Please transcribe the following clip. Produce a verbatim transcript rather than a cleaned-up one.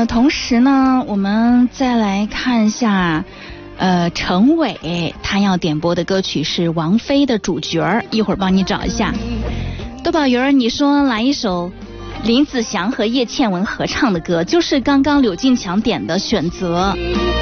呃，同时呢，我们再来看一下，呃，陈伟他要点播的歌曲是王菲的《主角》，一会儿帮你找一下。多宝鱼儿，你说来一首林子祥和叶倩文合唱的歌，就是刚刚柳进强点的选择。